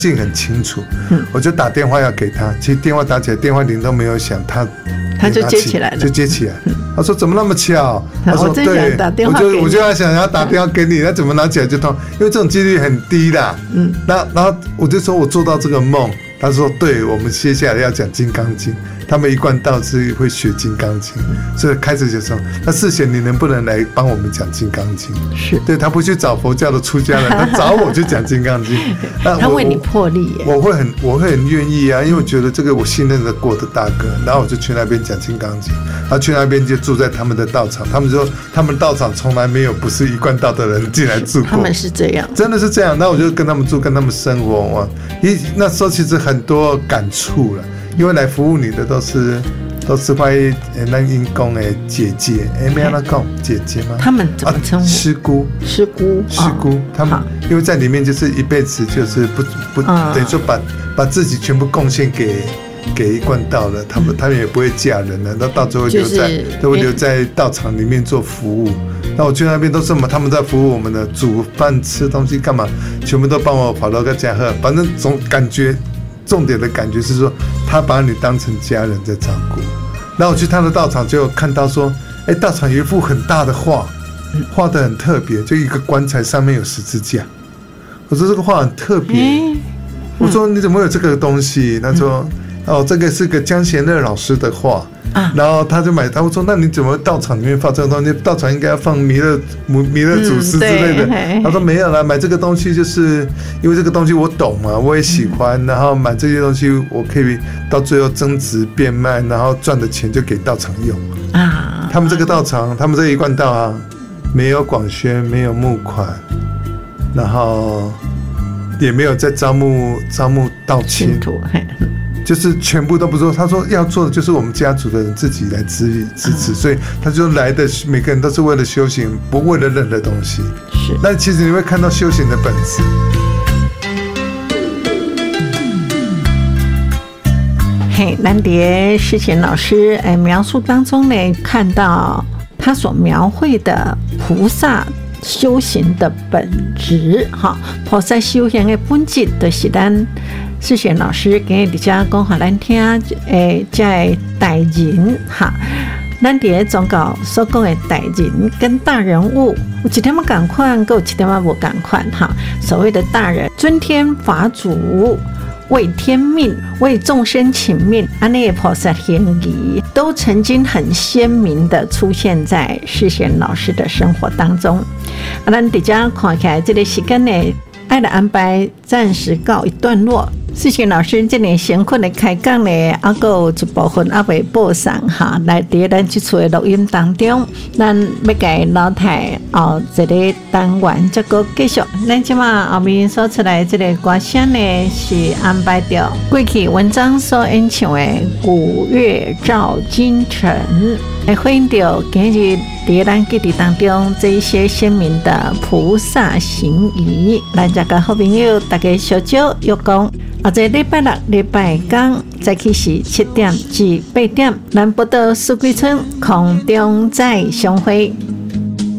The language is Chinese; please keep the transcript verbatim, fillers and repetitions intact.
性很清楚，嗯，我就打电话要给他，其实电话打起来，电话铃都没有响，他他就接起来了， 就接起来。嗯、他说怎么那么巧？他说对， 我就我就要想要打电话给你，那怎么拿起来就通？因为这种几率很低的。嗯，那然后我就说我做到这个梦，他说对，我们接下来要讲《金刚经》。他们一贯道是会学《金刚经》，所以开始就说：“那世贤，你能不能来帮我们讲《金刚经》？” 是， 对他不去找佛教的出家人，他找我去讲《金刚经》。 那他为你破例耶， 我会很我会很愿意啊，因为我觉得这个我信任的过的大哥，然后我就去那边讲《金刚经》，然后去那边就住在他们的道场。他们说他们道场从来没有不是一贯道的人进来住过， 他们是这样， 真的是这样。那我就跟他们住，跟他们生活哇，一那时候其实很多感触了。因为来服务你的都是都是会那因公的姐姐，哎，没有那讲姐姐吗？ 他们怎么称呼？ 师姑， 师姑， 师姑，他们因为在里面就是一辈子就是不不等于说把把自己全部贡献给给一贯道了，他们他们也不会嫁人了，那到最后留在都会留在道场里面做服务。那我去那边都是什么？他们在服务我们的，煮饭吃东西干嘛？全部都帮我跑到个家伙，反正总感觉。重点的感觉是说，他把你当成家人在照顾。然后我去他的道场，就看到说，哎，道场有一幅很大的画，画得很特别，就一个棺材上面有十字架。我说这个画很特别，嗯、我说你怎么会有这个东西？他说，哦，这个是个江贤乐老师的画。啊、然后他就买，他会说：“那你怎么道场里面放这个东西？道场应该要放弥勒弥勒祖师之类的。嗯”他说：“没有啦，买这个东西就是因为这个东西我懂嘛，我也喜欢，然后买这些东西我可以到最后增值变卖，然后赚的钱就给道场用啊。他们这个道场，他们这一贯道啊，没有广宣，没有募款，然后也没有在招募招募道亲。”就是全部都不做，他说要做的就是我们家族的人自己来支支持，所以他就来的每个人都是为了修行，不为了任何东西。是，那其实你会看到修行的本质。 嘿，南蝶世贤老师哎描述当中呢，看到他所描绘的菩萨修行的本质，哈，菩萨修行的本质就是咱。世贤老师今日伫遮讲互咱听，诶，这大人哈，咱伫咧宗教所讲的大人跟大人物，有一点仔共款，佮有一点仔无共款哈。所谓的大人，尊天法祖，为天命，为众生请命，安尼的菩萨行仪，都曾经很鲜明的出现在世贤老师的生活当中。啊，咱伫遮看起来，这个时间呢，爱的安排暂时告一段落。世贤老师这个辛苦的开讲呢，还有一部分还未播送哈，来伫咱这次的录音当中，咱要给老太后一个单元，再个继续。咱即马后面所出来这个歌声呢，是安排着过去文章所演唱的《古月照京城》，来回应着今日伫咱基地当中这一些鲜明的菩萨行仪。咱这个好朋友大家小酒又讲。后一个礼拜六、礼拜天早起是七点至八点，咱不到四季村空中再相会。